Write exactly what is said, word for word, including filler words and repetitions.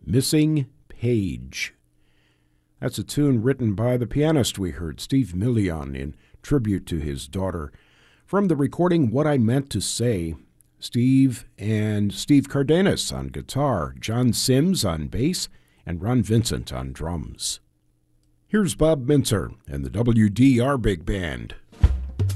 Missing Page. That's a tune written by the pianist we heard, Steve Million, in tribute to his daughter. From the recording What I Meant to Say, Steve and Steve Cardenas on guitar, John Sims on bass, and Ron Vincent on drums. Here's Bob Mintzer and the W D R Big Band.